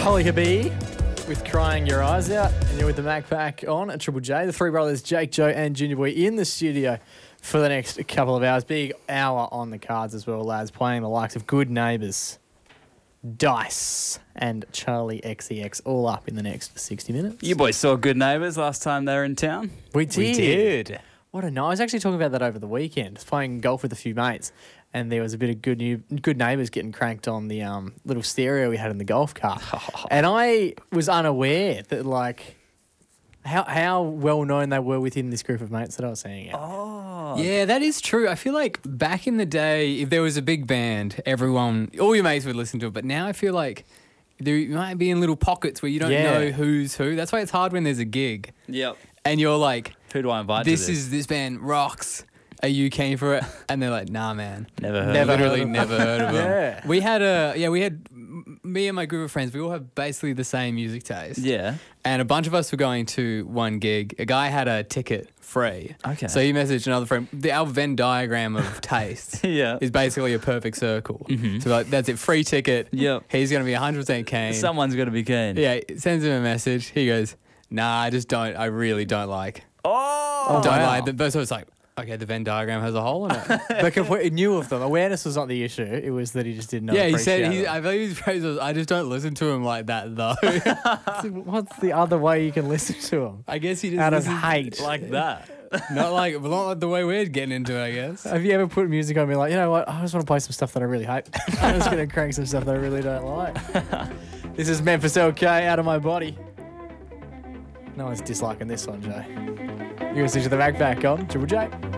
Holly Habib with Crying Your Eyes Out, and you're with the Mac Pack on at Triple J. The three brothers, Jake, Joe, and Junior Boy, in the studio for the next couple of hours. Big hour on the cards as well, lads, playing the likes of Good Neighbours, Dice, and Charlie XCX all up in the next 60 minutes. You boys saw Good Neighbours last time they were in town? We did. We did. What a night. I was actually talking about that over the weekend. I was playing golf with a few mates, and there was a bit of Good Neighbours getting cranked on the little stereo we had in the golf cart. And I was unaware that, like, how well known they were within this group of mates that I was seeing out. Oh. Yeah, that is true. I feel like back in the day, if there was a big band, all your mates would listen to it. But now I feel like there might be in little pockets where you don't know who's who. That's why it's hard when there's a gig. Yep. And you're like, who do I invite to this? This band rocks. Are you keen for it? And they're like, nah, man. Never heard Never of heard of them. Yeah. We had me and my group of friends, we all have basically the same music taste. Yeah. And a bunch of us were going to one gig. A guy had a ticket free. Okay. So he messaged another friend. Our Venn diagram of taste Yeah. is basically a perfect circle. Mm-hmm. So like, that's it, free ticket. Yep. He's going to be 100% keen. Someone's got to be keen. Yeah, sends him a message. He goes, nah, I really don't like. Oh. Don't wow. like. But so it's like, okay, the Venn diagram has a hole in it. But completely knew of them. Awareness was not the issue. It was that he just didn't know. Yeah, he said, appreciate it. I believe his phrase was, I just don't listen to him like that, though. What's the other way you can listen to him? I guess he just Out of listens hate. Like that. not like the way we're getting into it, I guess. Have you ever put music on and be like, you know what, I just want to play some stuff that I really hate. I'm just going to crank some stuff that I really don't like. This is Memphis LK, Out of My Body. No one's disliking this one, Jay. You're listening to the Backpack on Triple J.